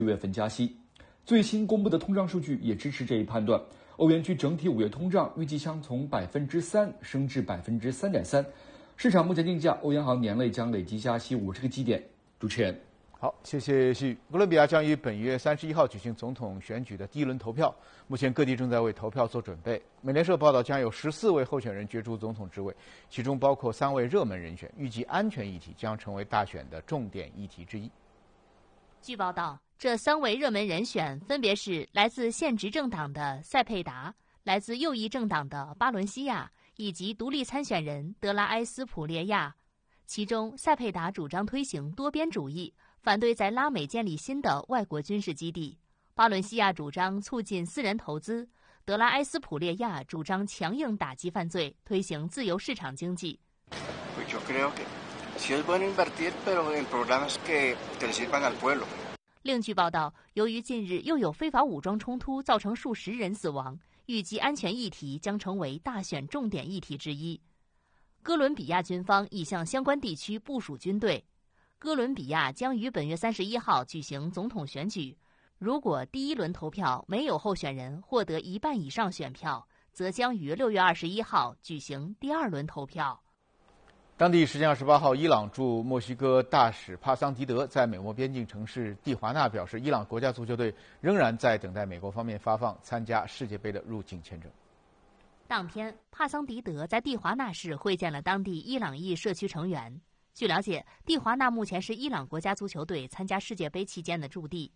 月份加息。最新公布的通胀数据也支持这一判断。欧元区整体5月通胀预计将从3%升至3.3%。市场目前定价，欧央行年内将累计加息50个基点。主持人。 好，谢谢旭。哥伦比亚将于本月31号举行总统选举的第一轮投票，目前各地正在为投票做准备。美联社报道，将有14位候选人角逐总统职位，其中包括3位热门人选，预计安全议题将成为大选的重点议题之一。 据报道，这3位热门人选分别是来自现执政党的塞佩达、来自右翼政党的巴伦西亚以及独立参选人德拉埃斯普列亚。其中，塞佩达主张推行多边主义，反对在拉美建立新的外国军事基地；巴伦西亚主张促进私人投资；德拉埃斯普列亚主张强硬打击犯罪，推行自由市场经济。另据报道，由于近日又有非法武装冲突，造成数十人死亡，预计安全议题将成为大选重点议题之一。哥伦比亚军方已向相关地区部署军队。哥伦比亚将于本月31号举行总统选举，如果第一轮投票没有候选人获得1半以上选票，则将于6月21号举行第2轮投票。 当地时间28号，伊朗驻墨西哥大使帕桑迪德在美墨边境城市蒂华纳表示，伊朗国家足球队仍然在等待美国方面发放参加世界杯的入境签证。 当天，帕桑迪德在蒂华纳市会见了当地伊朗裔社区成员。据了解，蒂华纳目前是伊朗国家足球队参加世界杯期间的驻地。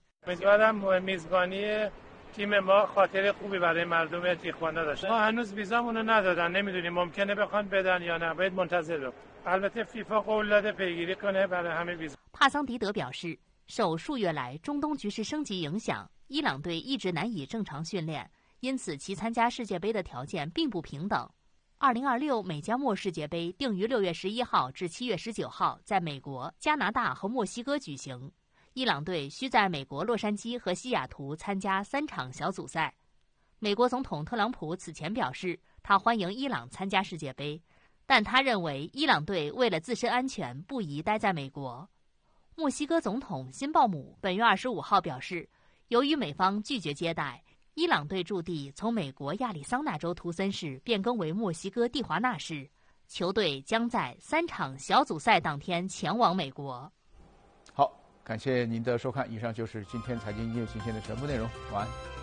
帕桑迪德表示，受数月来中东局势升级影响，伊朗队一直难以正常训练，因此其参加世界杯的条件并不平等。2026美加墨世界杯定于6月11号至7月19号在美国、加拿大和墨西哥举行。伊朗队需在美国洛杉矶和西雅图参加3场小组赛。美国总统特朗普此前表示，他欢迎伊朗参加世界杯，但他认为伊朗队为了自身安全不宜待在美国。墨西哥总统辛鲍姆本月25号表示，由于美方拒绝接待，伊朗队驻地从美国亚利桑那州图森市变更为墨西哥蒂华纳市，球队将在3场小组赛当天前往美国。 好，感谢您的收看，以上就是今天财经音乐新鲜的全部内容，晚安。